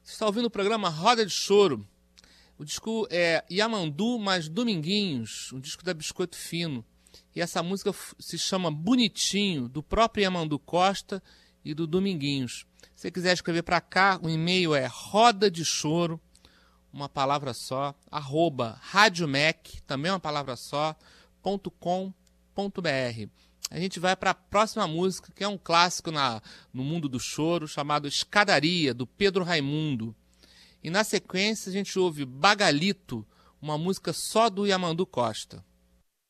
Você está ouvindo o programa Roda de Choro. O disco é Yamandu mais Dominguinhos, um disco da Biscoito Fino. E essa música se chama Bonitinho, do próprio Yamandu Costa e do Dominguinhos. Se você quiser escrever para cá, o e-mail é rodadechoro, uma palavra só, @radiomec, também uma palavra só, .com.br. A gente vai para a próxima música, que é um clássico no mundo do choro, chamado Escadaria, do Pedro Raimundo. E na sequência a gente ouve Bagalito, uma música só do Yamandu Costa.